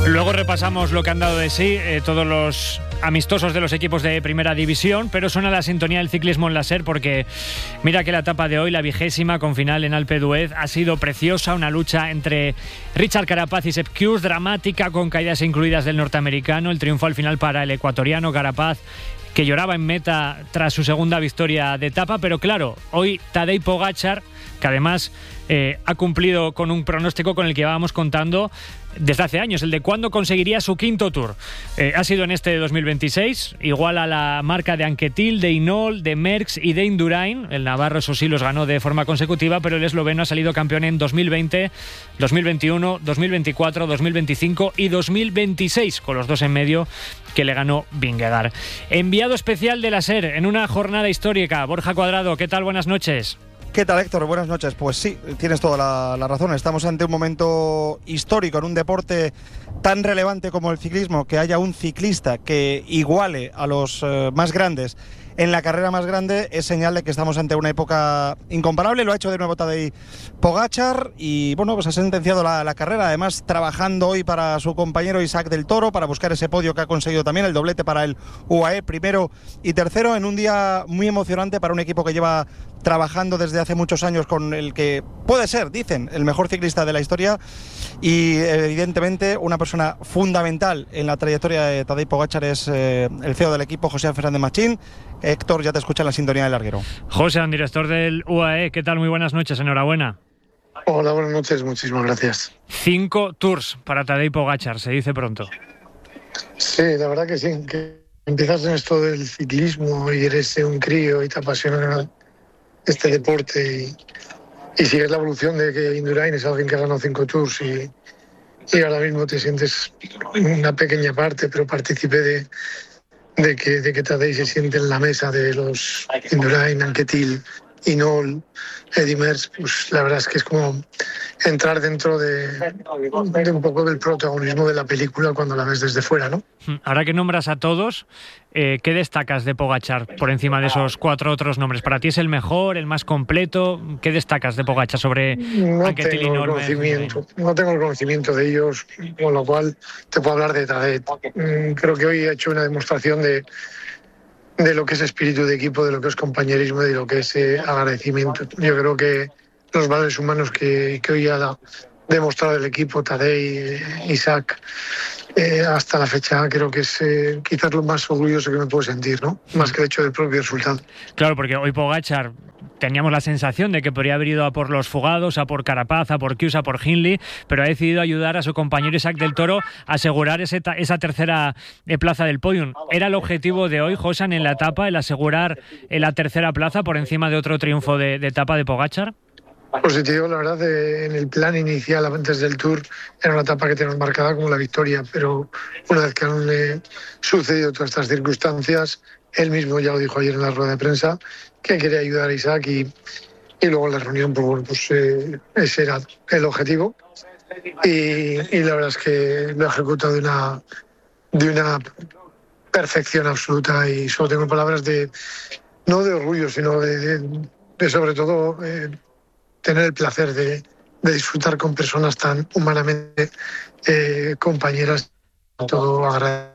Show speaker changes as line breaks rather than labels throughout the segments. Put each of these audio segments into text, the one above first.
Luego repasamos lo que han dado de sí todos los amistosos de los equipos de Primera División, pero suena la sintonía del ciclismo en la SER porque mira que la etapa de hoy, la 20ª con final en Alpe d'Huez, ha sido preciosa, una lucha entre Richard Carapaz y Sepp Kuss, dramática con caídas incluidas del norteamericano, el triunfo al final para el ecuatoriano Carapaz, que lloraba en meta tras su segunda victoria de etapa, pero claro, hoy Tadej Pogačar, que además ha cumplido con un pronóstico con el que íbamos contando desde hace años, el de cuándo conseguiría su quinto Tour. Ha sido en este 2026, igual a la marca de Anquetil, de Hinault, de Merckx y de Indurain. El navarro, eso sí, los ganó de forma consecutiva, pero el esloveno ha salido campeón en 2020, 2021, 2024, 2025 y 2026, con los dos en medio que le ganó Vingegaard. Enviado especial de la SER en una jornada histórica, Borja Cuadrado, ¿qué tal? Buenas noches.
¿Qué tal, Héctor? Buenas noches. Pues sí, tienes toda la razón. Estamos ante un momento histórico en un deporte tan relevante como el ciclismo, que haya un ciclista que iguale a los más grandes en la carrera más grande, es señal de que estamos ante una época incomparable. Lo ha hecho de nuevo Tadej Pogačar y bueno, pues ha sentenciado la carrera, además trabajando hoy para su compañero Isaac del Toro para buscar ese podio que ha conseguido también, el doblete para el UAE, primero y tercero, en un día muy emocionante para un equipo que lleva trabajando desde hace muchos años con el que puede ser, dicen, el mejor ciclista de la historia y evidentemente una persona fundamental en la trayectoria de Tadej Pogačar es el CEO del equipo, José Fernández Machín. Héctor, ya te escucha en la sintonía del larguero.
José, director del UAE, ¿qué tal? Muy buenas noches, enhorabuena.
Hola, buenas noches, muchísimas gracias.
5 Tours para Tadej Pogačar, se dice pronto.
Sí, la verdad que sí, que empiezas en esto del ciclismo y eres un crío y te apasiona este deporte y sigues la evolución de que Indurain es alguien que ha ganado 5 Tours y ahora mismo te sientes una pequeña parte, pero partícipe de que Tadej se siente en la mesa de los Indurain, Anquetil, Hinault, Eddy Merckx. Pues la verdad es que es como entrar dentro de un poco del protagonismo de la película cuando la ves desde fuera, ¿no?
Ahora que nombras a todos, ¿qué destacas de Pogačar por encima de esos 4 otros nombres? ¿Para ti es el mejor, el más completo? ¿Qué destacas de Pogačar sobre Anquetil, Hinault?
No tengo el conocimiento de ellos, con lo cual te puedo hablar de Tadej. Creo que hoy ha hecho una demostración de lo que es espíritu de equipo, de lo que es compañerismo, de lo que es agradecimiento. Yo creo que los valores humanos que hoy ha demostrado el equipo, Tadej, Isaac, hasta la fecha creo que es quizás lo más orgulloso que me puedo sentir, ¿no? Más que el hecho del propio resultado.
Claro, porque hoy Pogačar teníamos la sensación de que podría haber ido a por los fugados, a por Carapaz, a por Kuss, a por Hindley, pero ha decidido ayudar a su compañero Isaac del Toro a asegurar esa tercera plaza del podium. ¿Era el objetivo de hoy, Josan, en la etapa, el asegurar la tercera plaza por encima de otro triunfo de etapa de Pogačar?
Positivo, la verdad, en el plan inicial antes del Tour era una etapa que tenemos marcada como la victoria, pero una vez que han sucedido todas estas circunstancias, él mismo ya lo dijo ayer en la rueda de prensa, que quería ayudar a Isaac y luego en la reunión, pues bueno, pues ese era el objetivo y la verdad es que lo ha ejecutado de una perfección absoluta y solo tengo palabras no de orgullo, sino de sobre todo tener el placer de disfrutar con personas tan humanamente compañeras, todo agradecido.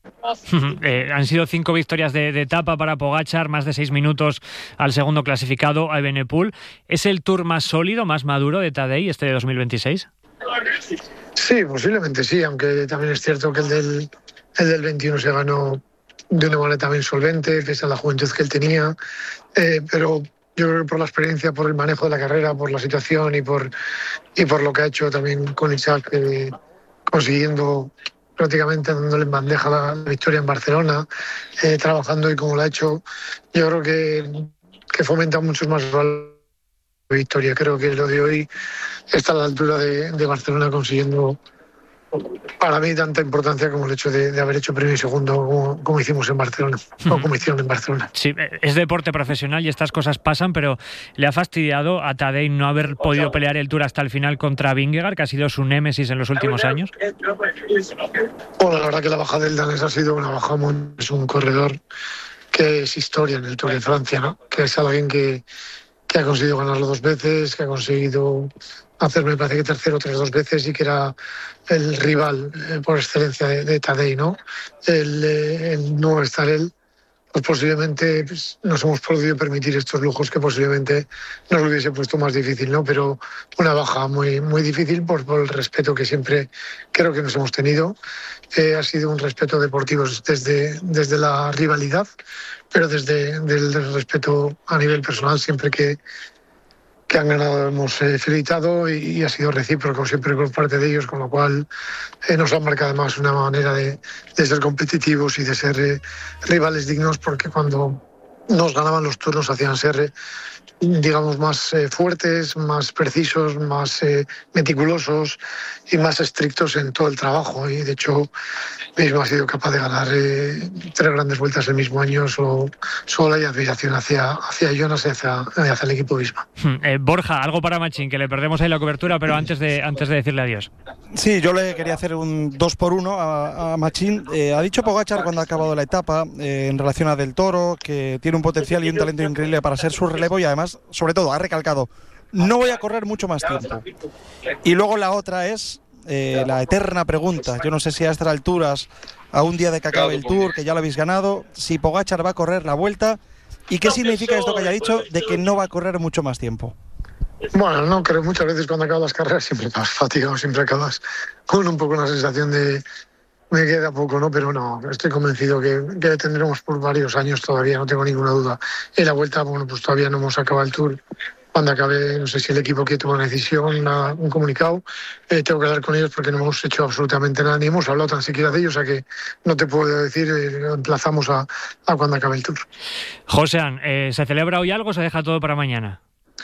Han sido 5 victorias de etapa para Pogačar, más de 6 minutos al segundo clasificado, a Evenepoel. ¿Es el Tour más sólido, más maduro de Tadej este de 2026?
Sí, posiblemente sí, aunque también es cierto que el del 21 se ganó de una manera también solvente, pese a la juventud que él tenía, pero yo creo que por la experiencia, por el manejo de la carrera, por la situación y por lo que ha hecho también con Isaac, consiguiendo prácticamente dándole en bandeja la victoria en Barcelona, trabajando y como lo ha hecho, yo creo que fomenta muchos más valores de victoria. Creo que lo de hoy está a la altura de Barcelona, consiguiendo para mí tanta importancia como el hecho de haber hecho primero y segundo como hicimos en Barcelona, o como hicieron en Barcelona.
Sí, es deporte profesional y estas cosas pasan, pero ¿le ha fastidiado a Tadej no haber podido pelear el Tour hasta el final contra Vingegaard, que ha sido su némesis en los últimos años?
Bueno, la verdad que la bajada del danés ha sido una bajada, es un corredor que es historia en el Tour de Francia, ¿no? Que es alguien que que ha conseguido ganarlo 2 veces, que ha conseguido hacerme, me parece que tercero 2 veces, y que era el rival por excelencia de Tadej, ¿no? El no estar él, pues posiblemente nos hemos podido permitir estos lujos que posiblemente nos lo hubiese puesto más difícil, ¿no? Pero una baja muy, muy difícil por el respeto que siempre creo que nos hemos tenido. Ha sido un respeto deportivo desde la rivalidad, pero desde el respeto a nivel personal. Siempre que han ganado hemos felicitado y ha sido recíproco siempre por parte de ellos, con lo cual nos han marcado además una manera de ser competitivos y de ser rivales dignos, porque cuando nos ganaban los turnos hacían ser, digamos, más fuertes, más precisos, más meticulosos y más estrictos en todo el trabajo. Y de hecho mismo ha sido capaz de ganar 3 grandes vueltas el mismo año. Solo hay admiración hacia Jonas y hacia el equipo Visma.
Borja, algo para Machín, que le perdemos ahí la cobertura, pero antes de decirle adiós.
Sí, yo le quería hacer un 2-1 a Machín. Ha dicho Pogačar cuando ha acabado la etapa en relación a Del Toro que tiene un potencial y un talento increíble para ser su relevo, y además, sobre todo, ha recalcado: no voy a correr mucho más tiempo. Y luego la otra es la eterna pregunta, yo no sé si a estas alturas, a un día de que acabe el Tour, que ya lo habéis ganado, si Pogačar va a correr la Vuelta, y qué significa esto que haya dicho de que no va a correr mucho más tiempo.
Bueno, no, creo que muchas veces cuando acabas las carreras siempre acabas fatigado, siempre acabas con un poco una sensación de me queda poco, ¿no? Pero no, estoy convencido que tendremos por varios años todavía, no tengo ninguna duda. En la Vuelta, bueno, pues todavía no hemos acabado el Tour. Cuando acabe, no sé si el equipo quiere tomar una decisión, un comunicado, tengo que hablar con ellos porque no hemos hecho absolutamente nada, ni hemos hablado tan siquiera de ellos, o sea que no te puedo decir, emplazamos a cuando acabe el Tour.
Josean, ¿se celebra hoy algo o se deja todo para mañana?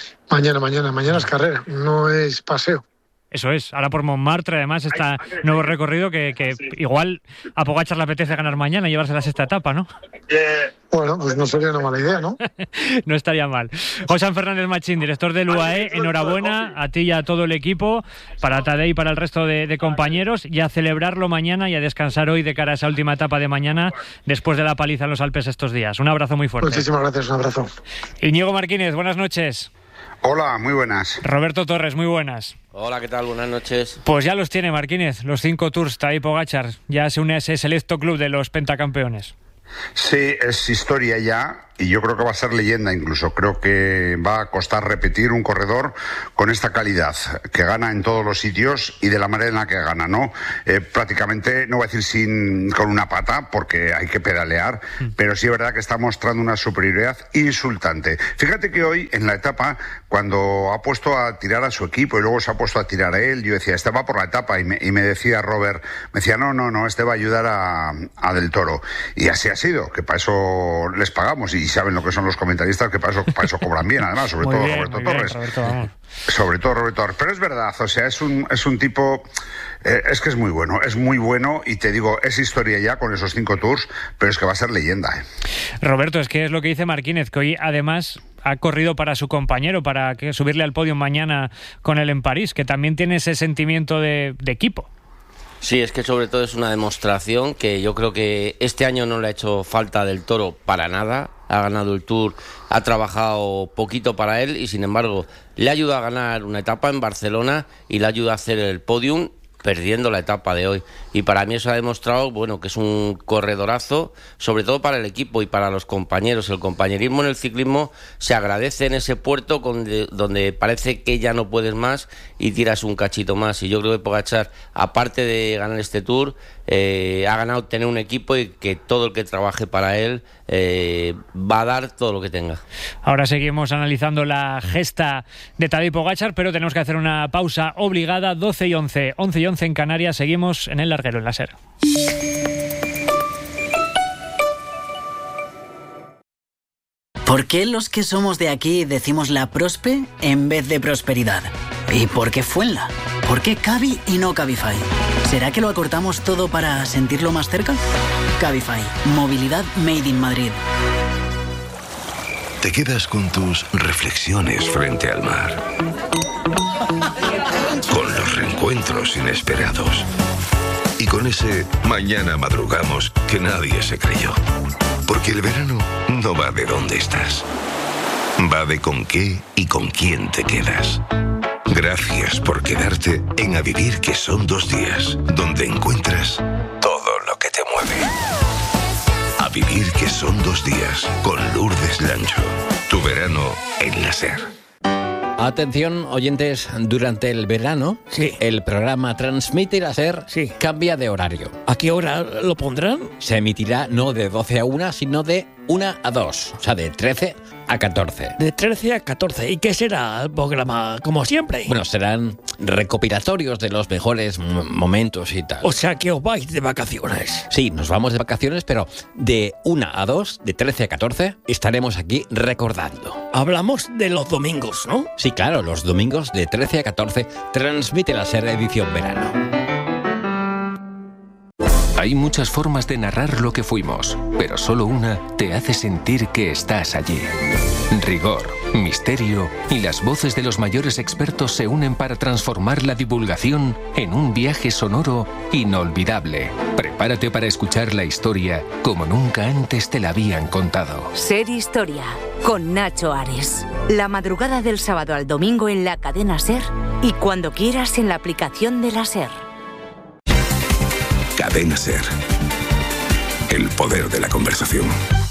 Mañana es carrera, no es paseo.
Eso es, ahora por Montmartre, además, está nuevo recorrido que igual a Pogačar le apetece ganar mañana y llevarse la 6ª etapa, ¿no?
Bueno, pues no sería una mala idea, ¿no?
No estaría mal. Josean Fernández Machín, director del UAE, enhorabuena a ti y a todo el equipo, para Tadej y para el resto de compañeros, y a celebrarlo mañana y a descansar hoy de cara a esa última etapa de mañana, después de la paliza en los Alpes estos días. Un abrazo muy fuerte.
Muchísimas gracias, un abrazo.
Íñigo Martínez, buenas noches.
Hola, muy buenas.
Roberto Torres, muy buenas.
Hola, ¿qué tal? Buenas noches.
Pues ya los tiene Martínez, los 5 Tours, Tadej Pogačar. Ya se une a ese selecto club de los pentacampeones.
Sí, es historia ya, y yo creo que va a ser leyenda incluso. Creo que va a costar repetir un corredor con esta calidad, que gana en todos los sitios y de la manera en la que gana, ¿no? Prácticamente, no voy a decir con una pata, porque hay que pedalear, pero sí es verdad que está mostrando una superioridad insultante. Fíjate que hoy, en la etapa, cuando ha puesto a tirar a su equipo y luego se ha puesto a tirar a él, yo decía, este va por la etapa, y me decía Robert, me decía, no, este va a ayudar a Del Toro. Y así ha sido, que para eso les pagamos, y saben lo que son los comentaristas, que para eso cobran bien, además, sobre todo Roberto Torres. Sobre todo Roberto Torres. Pero es verdad, o sea, es un tipo, es que es muy bueno, y te digo, es historia ya con esos 5 Tours, pero es que va a ser leyenda.
Roberto, es que es lo que dice Martínez, que hoy además ha corrido para su compañero, para subirle al podio mañana con él en París, que también tiene ese sentimiento de equipo.
Sí, es que sobre todo es una demostración que yo creo que este año no le ha hecho falta Del Toro para nada. Ha ganado el Tour, ha trabajado poquito para él y sin embargo le ayuda a ganar una etapa en Barcelona y le ayuda a hacer el podium perdiendo la etapa de hoy. Y para mí eso ha demostrado, bueno, que es un corredorazo, sobre todo para el equipo y para los compañeros. El compañerismo en el ciclismo se agradece en ese puerto donde parece que ya no puedes más y tiras un cachito más. Y yo creo que Pogačar, aparte de ganar este Tour, ha ganado tener un equipo y que todo el que trabaje para él va a dar todo lo que tenga.
Ahora seguimos analizando la gesta de Tadej Pogačar, pero tenemos que hacer una pausa obligada. 12 y 11 en Canarias. Seguimos en el larguero, en la SER.
¿Por qué los que somos de aquí decimos la Prospe en vez de prosperidad? ¿Y por qué Fuenla? ¿Por qué Cavi y no Cabify? ¿Será que lo acortamos todo para sentirlo más cerca? Cabify, movilidad made in Madrid.
Te quedas con tus reflexiones frente al mar, con los reencuentros inesperados y con ese mañana madrugamos que nadie se creyó. Porque el verano no va de dónde estás, va de con qué y con quién te quedas. Gracias por quedarte en A Vivir, que son 2 días, donde encuentras todo lo que te mueve. A Vivir, que son 2 días, con Lourdes Lancho. Tu verano en la SER.
Atención, oyentes, durante el verano, el programa Transmite la SER cambia de horario.
¿A qué hora lo pondrán?
Se emitirá no de 12 a 1, sino de 1 a 2, o sea, de 13 a 14.
De 13 a 14. ¿Y qué será el programa, como siempre?
Bueno, serán recopilatorios de los mejores momentos y tal.
O sea, que os vais de vacaciones.
Sí, nos vamos de vacaciones, pero de 1 a 2, de 13 a 14, estaremos aquí recordando.
Hablamos de los domingos, ¿no?
Sí, claro, los domingos de 13 a 14, Transmite la SER edición verano.
Hay muchas formas de narrar lo que fuimos, pero solo una te hace sentir que estás allí. Rigor, misterio y las voces de los mayores expertos se unen para transformar la divulgación en un viaje sonoro inolvidable. Prepárate para escuchar la historia como nunca antes te la habían contado.
SER Historia, con Nacho Ares. La madrugada del sábado al domingo en la cadena SER y cuando quieras en la aplicación de la SER.
Cadena SER. El poder de la conversación.